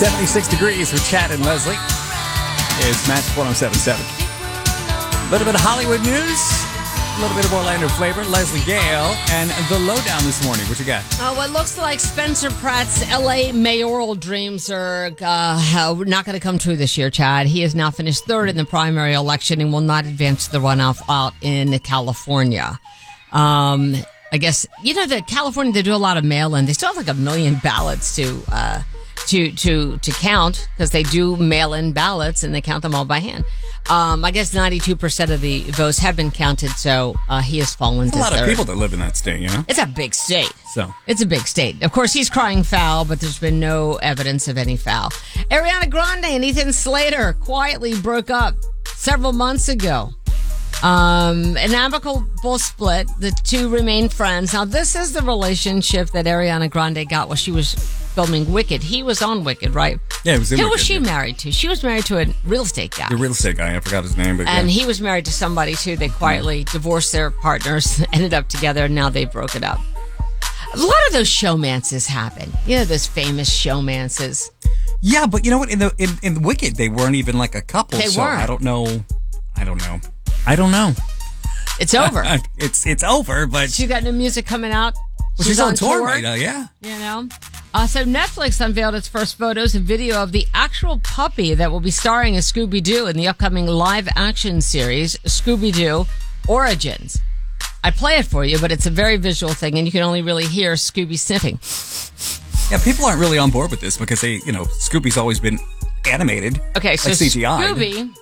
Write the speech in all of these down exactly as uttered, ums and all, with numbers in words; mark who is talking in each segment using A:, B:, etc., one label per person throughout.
A: seventy-six degrees with Chad and Leslie. It's Magic one oh seven point seven. A little bit of Hollywood news, a little bit of Orlando flavor. Leslie Gale and the lowdown this morning. What you got?
B: Uh, what looks like Spencer Pratt's L A mayoral dreams are uh, not going to come true this year, Chad. He has now finished third in the primary election and will not advance to the runoff out in California. Um, I guess, you know, that California, they do a lot of mail-in. They still have like a million ballots to uh, to to to count because they do mail-in ballots and they count them all by hand. Um, I guess ninety-two percent of the votes have been counted, so uh, he has fallen
A: There's
B: to
A: a lot
B: third.
A: of people that live in that state, you know?
B: It's a big state.
A: So
B: It's a big state. Of course, he's crying foul, but there's been no evidence of any foul. Ariana Grande and Ethan Slater quietly broke up several months ago. Um, an amicable split. The two remain friends. Now, this is the relationship that Ariana Grande got while she was filming Wicked. He was on Wicked, right?
A: yeah, it was in
B: Who
A: Wicked,
B: was she
A: yeah.
B: married to? She was married to a real estate guy.
A: The real estate guy, I forgot his name, but
B: And
A: yeah.
B: he was married to somebody, too. They quietly divorced their partners, ended up together, and now they broke it up. A lot of those showmances happen. You know, those famous showmances.
A: Yeah, but you know what? In the in, in Wicked, they weren't even like a couple.
B: They
A: so
B: weren't.
A: I don't know. I don't know. I don't know.
B: It's over.
A: it's it's over, but
B: She got new music coming out.
A: well, she's on tour right now. Yeah.
B: You know? Uh, so Netflix unveiled its first photos and video of the actual puppy that will be starring as Scooby-Doo in the upcoming live-action series, Scooby-Doo Origins. I play it for you, but it's a very visual thing, and you can only really hear Scooby sniffing.
A: Yeah, people aren't really on board with this because they, you know, Scooby's always been animated.
B: Okay, so
A: like C G I.
B: Scooby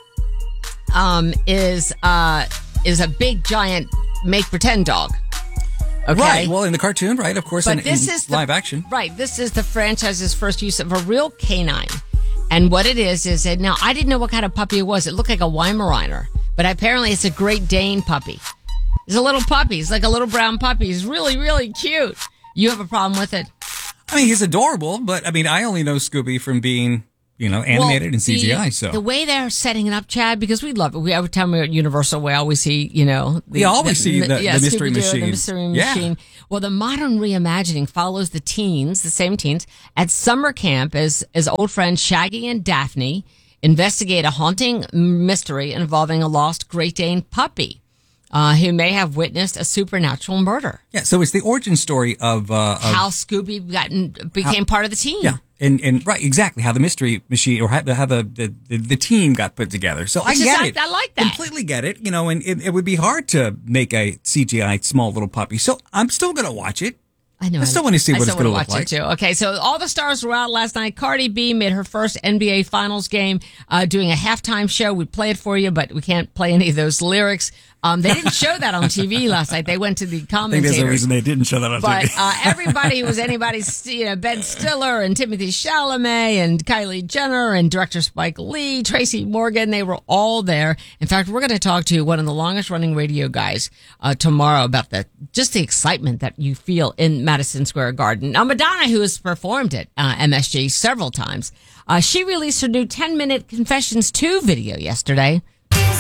B: um, is uh, is a big, giant make-pretend dog. Okay?
A: Right. Well, in the cartoon, right? Of course,
B: But
A: in,
B: this
A: in
B: is the,
A: live action.
B: Right. This is the franchise's first use of a real canine. And what it is, is that now I didn't know what kind of puppy it was. It looked like a Weimaraner, but apparently it's a Great Dane puppy. It's a little puppy. It's like a little brown puppy. He's really, really cute. You have a problem with it?
A: I mean, he's adorable, but I mean, I only know Scooby from being, you know, animated
B: Well,
A: and C G I.
B: the,
A: So
B: the way they're setting it up, Chad, because we love it. We every time we're at Universal, we always see, you know, the,
A: We always see the-
B: yeah,
A: the Mystery
B: Scooby-Doo,
A: Machine.
B: The Mystery
A: Yeah.
B: Machine. Well, the modern reimagining follows the teens, the same teens, at summer camp as as old friends Shaggy and Daphne investigate a haunting mystery involving a lost Great Dane puppy uh, who may have witnessed a supernatural murder.
A: yeah, so it's the origin story of, uh, of
B: How Scooby gotten became part of the team.
A: yeah, and and right, exactly how the Mystery Machine or how, the- how the, the the the team got put together. So I
B: Which is-
A: get
B: I-
A: it.
B: I like that.
A: Completely get it. You know, and it, it would be hard to make a C G I small little puppy. So I'm still gonna watch it.
B: I know.
A: I still want to see
B: I
A: what it's
B: still
A: going to
B: wanna
A: look like.
B: watch it too. Okay, so all the stars were out last night. Cardi B made her first N B A Finals game, uh, doing a halftime show. We play it for you, but we can't play any of those lyrics. Um, they didn't show that on T V last night. They went to the
A: I think
B: commentators.
A: there's a reason they didn't show that on
B: But
A: T V.
B: uh, everybody who was anybody, you know, Ben Stiller and Timothy Chalamet and Kylie Jenner and director Spike Lee, Tracy Morgan, they were all there. In fact, we're going to talk to one of the longest running radio guys uh, tomorrow about the just the excitement that you feel in Madison Square Garden. Now, Madonna, who has performed at uh, M S G several times, uh, she released her new ten minute Confessions two video yesterday.